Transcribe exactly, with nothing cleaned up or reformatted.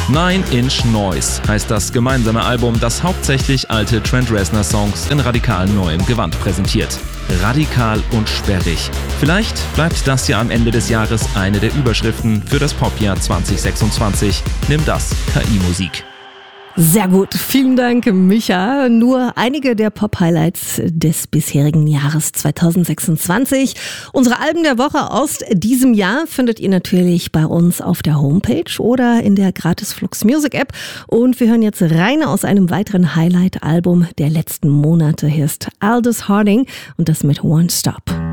Nine Inch Noise heißt das gemeinsame Album, das hauptsächlich alte Trent Reznor-Songs in radikal neuem Gewand präsentiert. Radikal und sperrig. Vielleicht bleibt das ja am Ende des Jahres eine der Überschriften für das Popjahr zwanzig sechsundzwanzig. Nimm das, K I-Musik. Sehr gut, vielen Dank, Micha. Nur einige der Pop-Highlights des bisherigen Jahres zwanzig sechsundzwanzig. Unsere Alben der Woche aus diesem Jahr findet ihr natürlich bei uns auf der Homepage oder in der gratis Flux Music App. Und wir hören jetzt rein aus einem weiteren Highlight-Album der letzten Monate. Hier ist Aldous Harding und das mit Won't Stop.